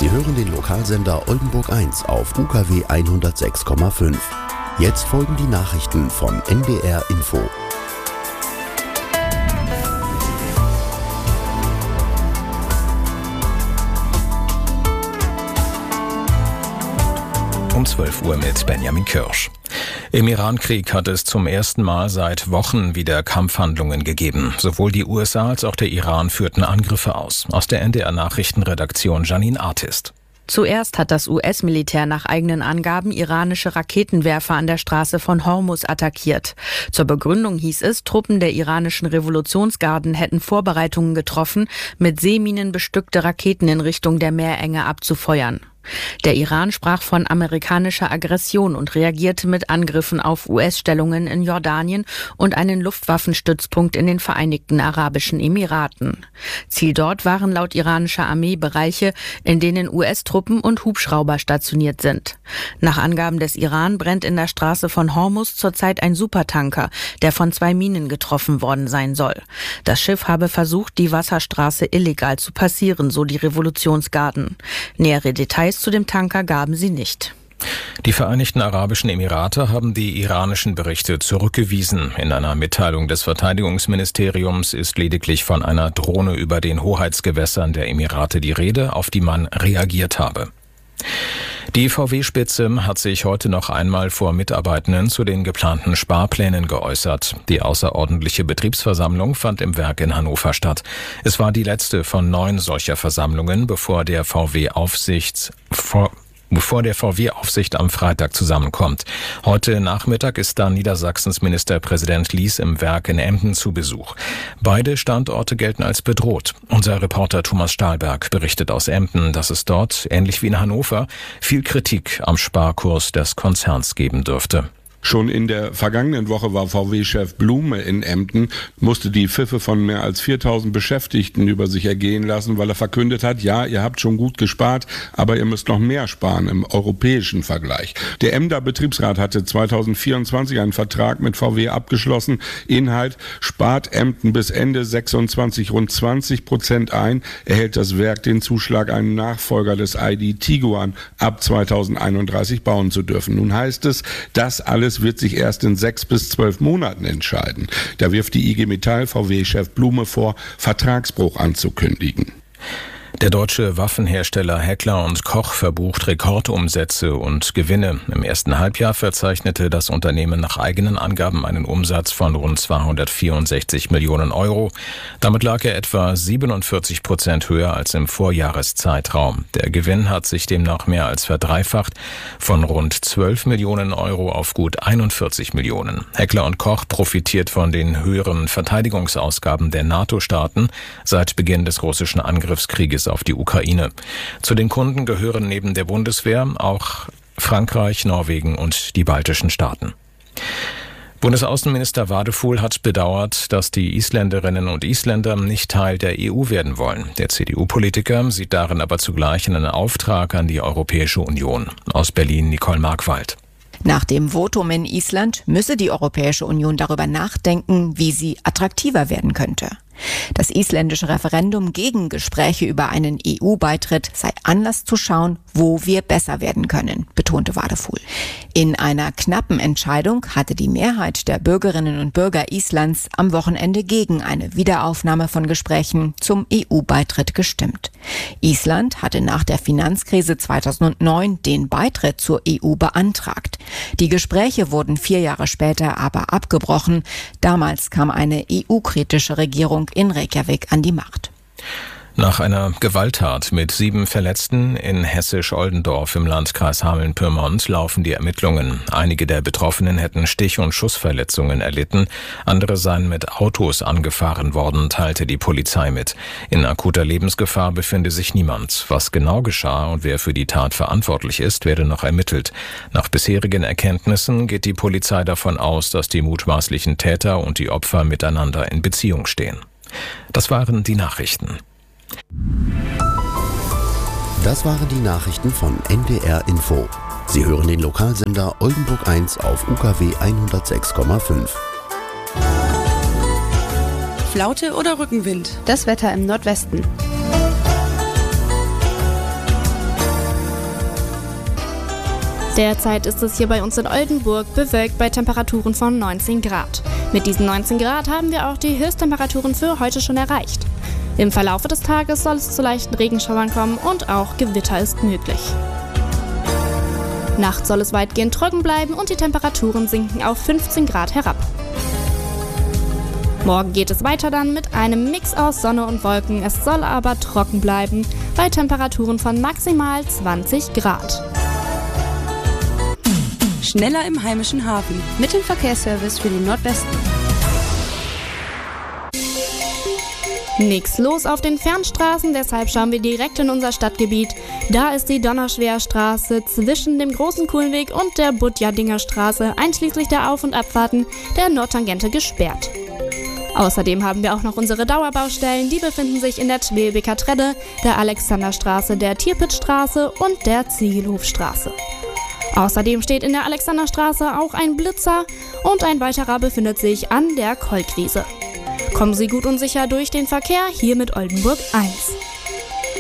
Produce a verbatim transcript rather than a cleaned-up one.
Sie hören den Lokalsender Oldenburg eins auf U K W hundertsechs Komma fünf. Jetzt folgen die Nachrichten von N D R Info. Um zwölf Uhr mit Benjamin Kirsch. Im Iran-Krieg hat es zum ersten Mal seit Wochen wieder Kampfhandlungen gegeben. Sowohl die U S A als auch der Iran führten Angriffe aus. Aus der N D R-Nachrichtenredaktion Janine Artist. Zuerst hat das U S-Militär nach eigenen Angaben iranische Raketenwerfer an der Straße von Hormuz attackiert. Zur Begründung hieß es, Truppen der iranischen Revolutionsgarden hätten Vorbereitungen getroffen, mit Seeminen bestückte Raketen in Richtung der Meerenge abzufeuern. Der Iran sprach von amerikanischer Aggression und reagierte mit Angriffen auf U S-Stellungen in Jordanien und einen Luftwaffenstützpunkt in den Vereinigten Arabischen Emiraten. Ziel dort waren laut iranischer Armee Bereiche, in denen U S-Truppen und Hubschrauber stationiert sind. Nach Angaben des Iran brennt in der Straße von Hormuz zurzeit ein Supertanker, der von zwei Minen getroffen worden sein soll. Das Schiff habe versucht, die Wasserstraße illegal zu passieren, so die Revolutionsgarden. Nähere Details zu dem Tanker gaben sie nicht. Die Vereinigten Arabischen Emirate haben die iranischen Berichte zurückgewiesen. In einer Mitteilung des Verteidigungsministeriums ist lediglich von einer Drohne über den Hoheitsgewässern der Emirate die Rede, auf die man reagiert habe. Die V W-Spitze hat sich heute noch einmal vor Mitarbeitenden zu den geplanten Sparplänen geäußert. Die außerordentliche Betriebsversammlung fand im Werk in Hannover statt. Es war die letzte von neun solcher Versammlungen, bevor der V W-Aufsichts vor bevor der V W-Aufsicht am Freitag zusammenkommt. Heute Nachmittag ist dann Niedersachsens Ministerpräsident Lies im Werk in Emden zu Besuch. Beide Standorte gelten als bedroht. Unser Reporter Thomas Stahlberg berichtet aus Emden, dass es dort, ähnlich wie in Hannover, viel Kritik am Sparkurs des Konzerns geben dürfte. Schon in der vergangenen Woche war V W-Chef Blume in Emden, musste die Pfiffe von mehr als viertausend Beschäftigten über sich ergehen lassen, weil er verkündet hat, ja, ihr habt schon gut gespart, aber ihr müsst noch mehr sparen im europäischen Vergleich. Der Emder Betriebsrat hatte zweitausendvierundzwanzig einen Vertrag mit V W abgeschlossen. Inhalt: spart Emden bis Ende sechsundzwanzig rund zwanzig Prozent ein, erhält das Werk den Zuschlag, einen Nachfolger des I D Tiguan ab zweitausendeinunddreißig bauen zu dürfen. Nun heißt es, das alles wird sich erst in sechs bis zwölf Monaten entscheiden. Da wirft die I G Metall V W-Chef Blume vor, Vertragsbruch anzukündigen. Der deutsche Waffenhersteller Heckler und Koch verbucht Rekordumsätze und Gewinne. Im ersten Halbjahr verzeichnete das Unternehmen nach eigenen Angaben einen Umsatz von rund zweihundertvierundsechzig Millionen Euro. Damit lag er etwa siebenundvierzig Prozent höher als im Vorjahreszeitraum. Der Gewinn hat sich demnach mehr als verdreifacht, von rund zwölf Millionen Euro auf gut einundvierzig Millionen. Heckler und Koch profitiert von den höheren Verteidigungsausgaben der NATO-Staaten seit Beginn des russischen Angriffskrieges auf die Ukraine. Zu den Kunden gehören neben der Bundeswehr auch Frankreich, Norwegen und die baltischen Staaten. Bundesaußenminister Wadefuhl hat bedauert, dass die Isländerinnen und Isländer nicht Teil der E U werden wollen. Der C D U-Politiker sieht darin aber zugleich einen Auftrag an die Europäische Union. Aus Berlin Nicole Markwald. Nach dem Votum in Island müsse die Europäische Union darüber nachdenken, wie sie attraktiver werden könnte. Das isländische Referendum gegen Gespräche über einen E U-Beitritt sei Anlass zu schauen, wo wir besser werden können, betonte Wadefuhl. In einer knappen Entscheidung hatte die Mehrheit der Bürgerinnen und Bürger Islands am Wochenende gegen eine Wiederaufnahme von Gesprächen zum E U-Beitritt gestimmt. Island hatte nach der Finanzkrise zweitausendneun den Beitritt zur E U beantragt. Die Gespräche wurden vier Jahre später aber abgebrochen. Damals kam eine E U-kritische Regierung in Reykjavik an die Macht. Nach einer Gewalttat mit sieben Verletzten in Hessisch-Oldendorf im Landkreis Hameln-Pyrmont laufen die Ermittlungen. Einige der Betroffenen hätten Stich- und Schussverletzungen erlitten, andere seien mit Autos angefahren worden, teilte die Polizei mit. In akuter Lebensgefahr befinde sich niemand. Was genau geschah und wer für die Tat verantwortlich ist, werde noch ermittelt. Nach bisherigen Erkenntnissen geht die Polizei davon aus, dass die mutmaßlichen Täter und die Opfer miteinander in Beziehung stehen. Das waren die Nachrichten. Das waren die Nachrichten von N D R Info. Sie hören den Lokalsender Oldenburg eins auf U K W hundertsechs Komma fünf. Flaute oder Rückenwind? Das Wetter im Nordwesten. Derzeit ist es hier bei uns in Oldenburg bewölkt bei Temperaturen von neunzehn Grad. Mit diesen neunzehn Grad haben wir auch die Höchsttemperaturen für heute schon erreicht. Im Verlauf des Tages soll es zu leichten Regenschauern kommen und auch Gewitter ist möglich. Nachts soll es weitgehend trocken bleiben und die Temperaturen sinken auf fünfzehn Grad herab. Morgen geht es weiter dann mit einem Mix aus Sonne und Wolken. Es soll aber trocken bleiben bei Temperaturen von maximal zwanzig Grad. Schneller im heimischen Hafen mit dem Verkehrsservice für den Nordwesten. Nix los auf den Fernstraßen, deshalb schauen wir direkt in unser Stadtgebiet. Da ist die Donnerschwerstraße zwischen dem Großen Kuhlenweg und der Budjadinger Straße, einschließlich der Auf- und Abfahrten der Nordtangente gesperrt. Außerdem haben wir auch noch unsere Dauerbaustellen, die befinden sich in der Twelbeker Tredde, der Alexanderstraße, der Tierpitzstraße und der Ziegelhofstraße. Außerdem steht in der Alexanderstraße auch ein Blitzer und ein weiterer befindet sich an der Kolkwiese. Kommen Sie gut und sicher durch den Verkehr hier mit Oldenburg eins.